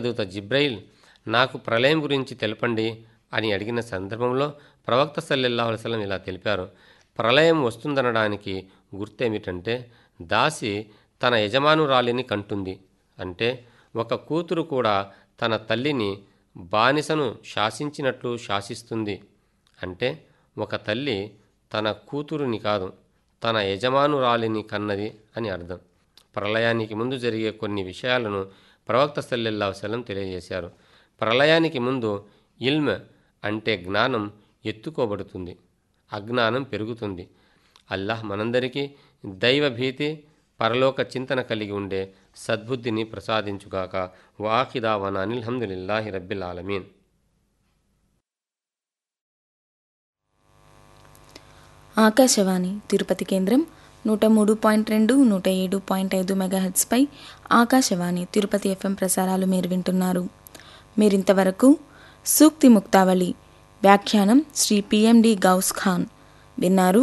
దేవదూత జిబ్రయిల్ నాకు ప్రళయం గురించి తెలపండి అని అడిగిన సందర్భంలో ప్రవక్త సల్లల్లాహు అలైహి వసల్లం ఇలా తెలిపారు, ప్రళయం వస్తుందనడానికి గుర్తేమిటంటే దాసి తన యజమానురాలిని కంటుంది. అంటే ఒక కూతురు కూడా తన తల్లిని బానిసను శాసించినట్లు శాసిస్తుంది. అంటే ఒక తల్లి తన కూతురుని కాదు, తన యజమానురాలిని కన్నది అని అర్థం. ప్రళయానికి ముందు జరిగే కొన్ని విషయాలను ప్రవక్త సల్లల్లాహు అలైహి వసల్లం తెలియజేశారు. ప్రళయానికి ముందు ఇల్మ్ అంటే జ్ఞానం ఎత్తుకోబడుతుంది, అజ్ఞానం పెరుగుతుంది. అల్లాహ్ మనందరికీ దైవభీతి, పరలోక చింతన కలిగి ఉండే సద్బుద్ధిని ప్రసాదించుగాక. వాఖిదావనా అల్హమ్దులిల్లాహి రబ్బిల్ ఆలమీన్. ఆకాశవాణి తిరుపతి కేంద్రం 103.2, 107.5 మెగాహెర్ట్జ్పై ఆకాశవాణి తిరుపతి ఎఫ్ఎం ప్రసారాలు మీరు వింటున్నారు. మీరింతవరకు సూక్తి ముక్తావళి వ్యాఖ్యానం శ్రీ పిఎండి గౌస్ ఖాన్ విన్నారు.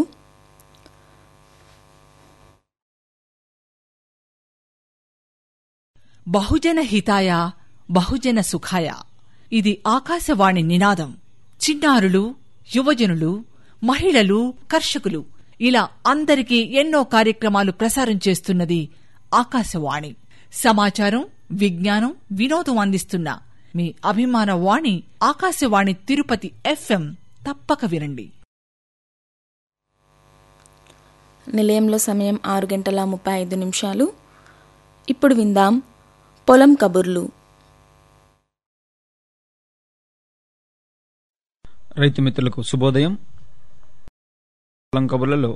బహుజన హితాయ బహుజన సుఖాయ, ఇది ఆకాశవాణి నినాదం. చిన్నారులు, యువజనులు, మహిళలు, కర్షకులు ఇలా అందరికీ ఎన్నో కార్యక్రమాలు ప్రసారం చేస్తున్నది ఆకాశవాణి. సమాచారం, విజ్ఞానం, వినోదం అందిస్తున్న మీ అభిమాన వాణి ఆకాశవాణి తిరుపతి ఎఫ్ఎం. తప్పక వినండి. నిలయంలో సమయం 6:35. ఇప్పుడు విందాం పొలం కబుర్లు. రైతు మిత్రులకు శుభోదయం. పొలం కబుర్లలో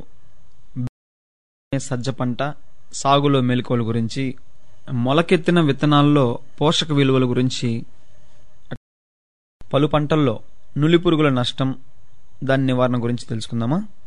సజ్జ పంట సాగులో మెలకువల గురించి, మొలకెత్తిన విత్తనాల్లో పోషక విలువల గురించి, పలు పంటల్లో నులి పురుగుల నష్టం, దాని నివారణ గురించి తెలుసుకుందామా?